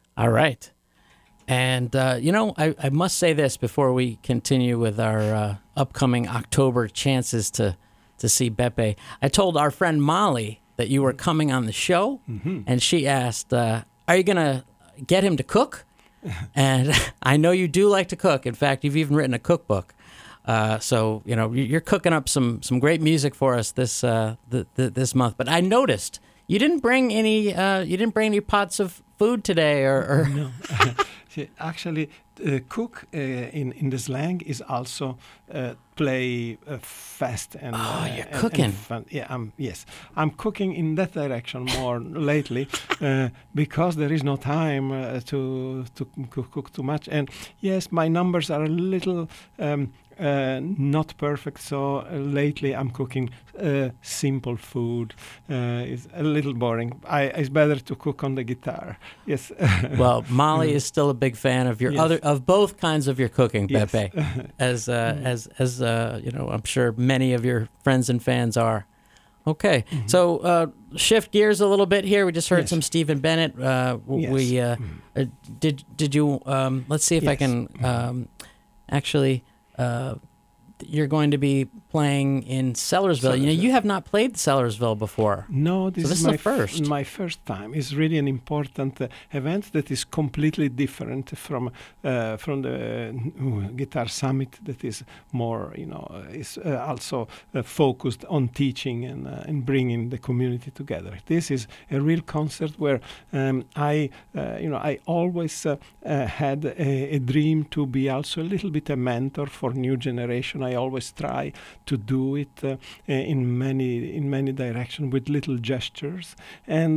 All right. And, I must say this before we continue with our upcoming October chances to see Beppe. I told our friend Molly that you were coming on the show, and she asked, are you going to get him to cook? And I know you do like to cook. In fact, you've even written a cookbook. So, you're cooking up some great music for us this month. But I noticed you didn't bring any pots of food today, or No. Actually, cook in the slang is also play fast and you're cooking. and fun. Yeah, yes, I'm cooking in that direction more lately because there is no time to cook too much. And yes, my numbers are a little not perfect. So lately I'm cooking simple food. It's a little boring. It's better to cook on the guitar. Yes. Well, Molly is still a big fan of your Yes. of both kinds of your cooking, Yes. Beppe, as I'm sure many of your friends and fans are. Okay, so shift gears a little bit here. We just heard Yes. some Stephen Bennett. Yes. Did you? Let's see if I Yes. can actually. You're going to be playing in Sellersville. You have not played Sellersville before. No, this this is is the first. my first time. It's really an important event that is completely different from the Guitar Summit that is more, is also focused on teaching and bringing the community together. This is a real concert where I always had a dream to be also a little bit a mentor for new generation. I always try to do it in many directions with little gestures. And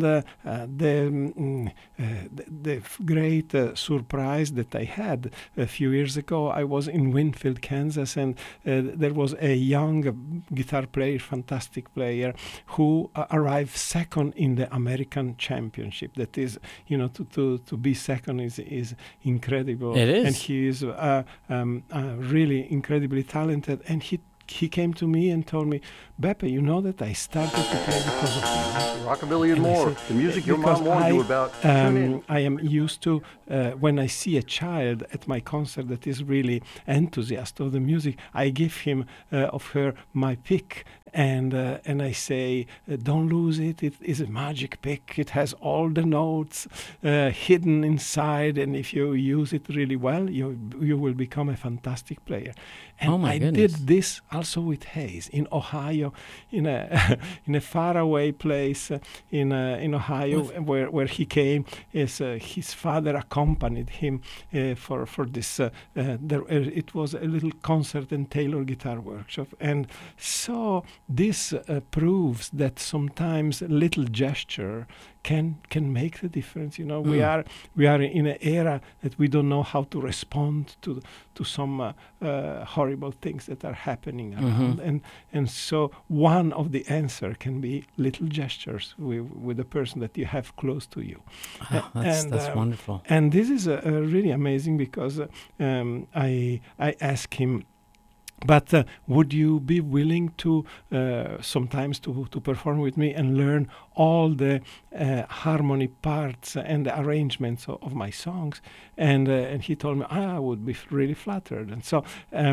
the great surprise that I had a few years ago, I was in Winfield, Kansas, and there was a young guitar player, fantastic player, who arrived second in the American Championship. That is, to be second is incredible. It is. And he is really incredibly talented. And he came to me and told me, Beppe, you know that I started to play because of you. Rockabilly and And I more. said, The music your because mom warned you about. Tune in. I am used to, when I see a child at my concert that is really enthusiastic of the music, I give him of her my pick. And I say, don't lose it. It is a magic pick. It has all the notes hidden inside, and if you use it really well, you will become a fantastic player. And Oh my I goodness. did this also with Hayes in Ohio, in a in a faraway place in Ohio, where he came. His father accompanied him for this. It was a little concert and Taylor guitar workshop, and so this proves that sometimes a little gesture can make the difference. We are in an era that we don't know how to respond to some horrible things that are happening around, and so one of the answer can be little gestures with the person that you have close to you. Oh, that's wonderful. And this is really amazing because I asked him, but would you be willing to sometimes to perform with me and learn all the harmony parts and the arrangements of my songs? And he told me, I would be really flattered. And so,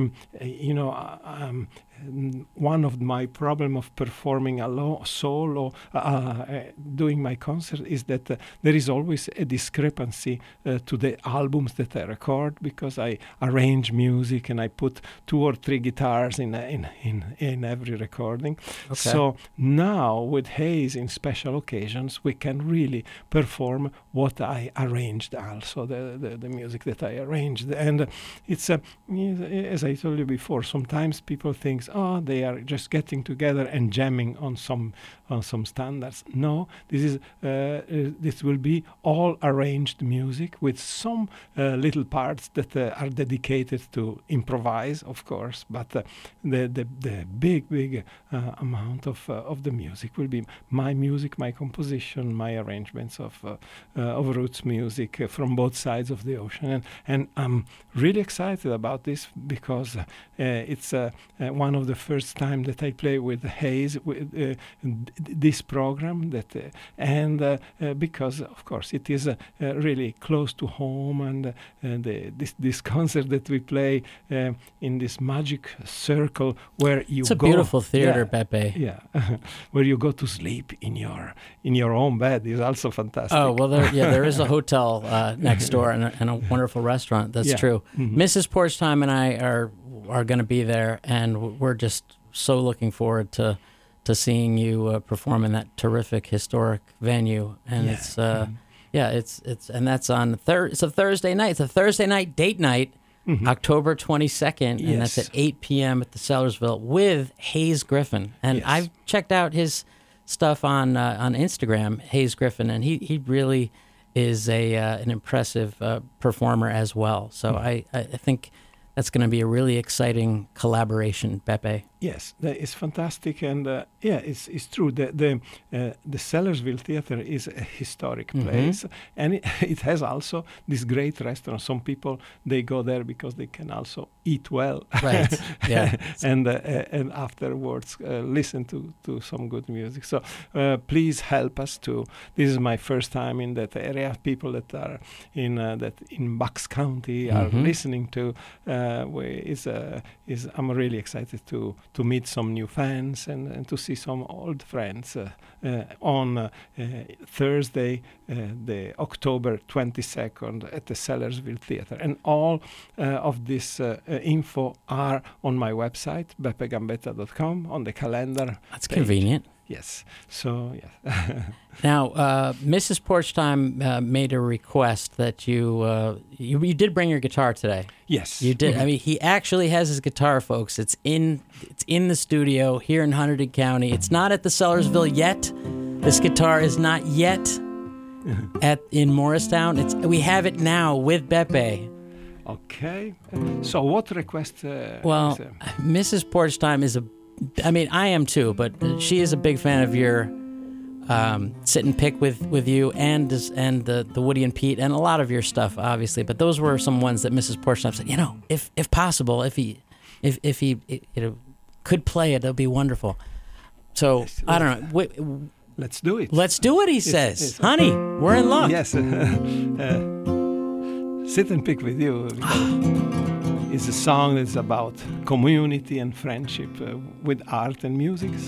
one of my problem of performing alone, solo, doing my concert is that there is always a discrepancy to the albums that I record, because I arrange music and I put 2 or 3 guitars in every recording. Okay. So now with Hayes, in special occasions, we can really perform what I arranged, also the music that I arranged. And it's as I told you before, sometimes people think, they are just getting together and jamming on some standards. No, this will be all arranged music with some little parts that are dedicated to improvise, of course, but the big amount of the music will be my music, my composition, my arrangements of roots music from both sides of the ocean. And I'm really excited about this because it's one of the first time that I play with Hayes, this program that because of course it is really close to home, and this concert that we play in this magic circle where you It's a go, beautiful theater, Beppe. yeah, where you go to sleep in your own bed is also fantastic. Oh, well, there is a hotel next door and a wonderful restaurant. That's true. Mm-hmm. Mrs. Porchtime and I are going to be there, and we're just so looking forward to seeing you perform in that terrific historic venue. And it's and that's on it's a Thursday night. It's a Thursday night date night, October 22nd, and that's at 8 p.m. at the Sellersville with Hayes Griffin. And I've checked out his stuff on Instagram, Hayes Griffin, and he really is an impressive performer as well. So I think that's going to be a really exciting collaboration, Beppe. Yes, that is fantastic, and it's true. The Sellersville Theater is a historic place, and it has also this great restaurant. Some people, they go there because they can also eat well, Right? Yeah, and afterwards listen to some good music. So please help us to. This is my first time in that area. People that are in Bucks County are listening to. I'm really excited to meet some new fans and to see some old friends on Thursday, the October 22nd at the Sellersville Theater. And all of this info are on my website, beppegambetta.com, on the calendar. that's page. convenient. Yes. So, yeah. Now, Mrs. Porchtime made a request that you did bring your guitar today. Yes. You did. I mean, he actually has his guitar, folks. It's in the studio here in Hunterdon County. It's not at the Sellersville yet. This guitar is not yet in Morristown. We have it now with Beppe. Okay. So what request? Well, Mrs. Porchtime is I am too, but she is a big fan of your sit and pick with you and the Woody and Pete and a lot of your stuff, obviously. But those were some ones that Mrs. Porchtime said, if possible, if he could play it, that'd be wonderful. So I don't know. Let's do it. Let's do it, he says. Yes. Honey, we're in luck. Yes. Sit and pick with you. It's a song that's about community and friendship with art and music.